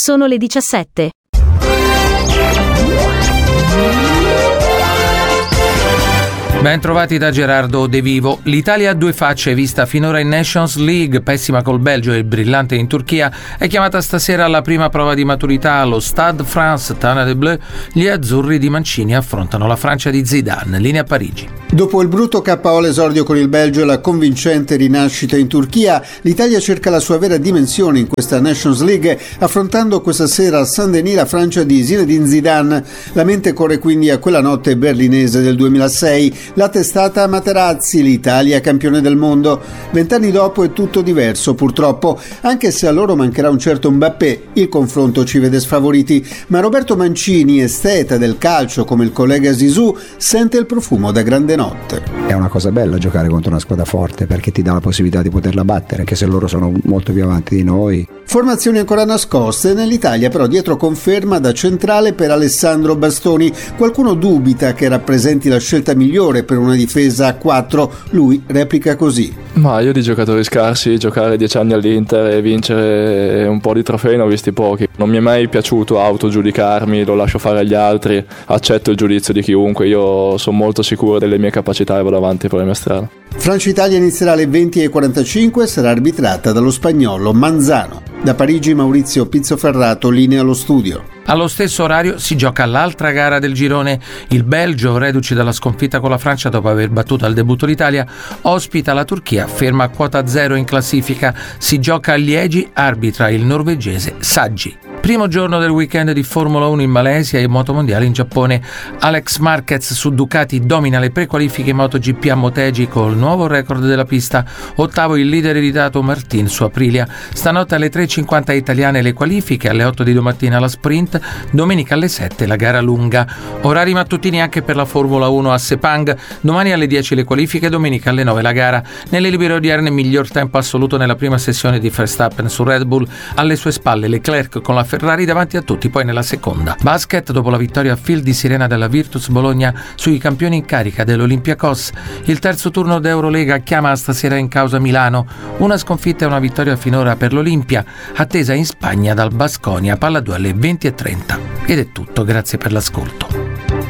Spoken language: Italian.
Sono le 17. Ben trovati da Gerardo De Vivo. L'Italia a due facce, vista finora in Nations League, pessima col Belgio e brillante in Turchia, è chiamata stasera alla prima prova di maturità allo Stade France Tana de Bleu. Gli azzurri di Mancini affrontano la Francia di Zidane, linea Parigi. Dopo il brutto KO l'esordio con il Belgio e la convincente rinascita in Turchia, l'Italia cerca la sua vera dimensione in questa Nations League, affrontando questa sera a Saint-Denis la Francia di Zinedine Zidane. La mente corre quindi a quella notte berlinese del 2006. La testata Materazzi, l'Italia campione del mondo. 20 anni dopo è tutto diverso purtroppo, anche se a loro mancherà un certo Mbappé, il confronto ci vede sfavoriti, ma Roberto Mancini, esteta del calcio come il collega Zizou, sente il profumo da grande notte. È una cosa bella giocare contro una squadra forte perché ti dà la possibilità di poterla battere, anche se loro sono molto più avanti di noi. Formazioni ancora nascoste, nell'Italia però dietro conferma da centrale per Alessandro Bastoni. Qualcuno dubita che rappresenti la scelta migliore per una difesa a 4, lui replica così. Ma io di giocatori scarsi, giocare 10 anni all'Inter e vincere un po' di trofei ne ho visti pochi. Non mi è mai piaciuto autogiudicarmi, lo lascio fare agli altri, accetto il giudizio di chiunque, io sono molto sicuro delle mie capacità e vado avanti per la mia strada. Francia-Italia inizierà alle 20:45 e sarà arbitrata dallo spagnolo Manzano. Da Parigi Maurizio Pizzoferrato, linea allo studio. Allo stesso orario si gioca l'altra gara del girone. Il Belgio, reduce dalla sconfitta con la Francia dopo aver battuto al debutto l'Italia, ospita la Turchia, ferma a quota 0 in classifica. Si gioca a Liegi, arbitra il norvegese Saggi. Primo giorno del weekend di Formula 1 in Malesia e motomondiale in Giappone. Alex Marquez su Ducati domina le prequalifiche MotoGP a Motegi col nuovo record della pista. Ottavo il leader ereditato Martin su Aprilia. Stanotte alle 3:50 italiane le qualifiche, alle 8 di domattina la sprint, domenica alle 7 la gara lunga. Orari mattutini anche per la Formula 1 a Sepang, domani alle 10 le qualifiche, domenica alle 9 la gara. Nelle libere odierne miglior tempo assoluto nella prima sessione di Verstappen su Red Bull, alle sue spalle Leclerc con la Ferrari davanti a tutti, poi nella seconda. Basket, dopo la vittoria a fil di sirena della Virtus Bologna sui campioni in carica dell'Olympiacos. Il terzo turno d'Eurolega chiama stasera in causa Milano. Una sconfitta e una vittoria finora per l'Olimpia, attesa in Spagna dal Baskonia, palla 2 alle 20:30. Ed è tutto, grazie per l'ascolto.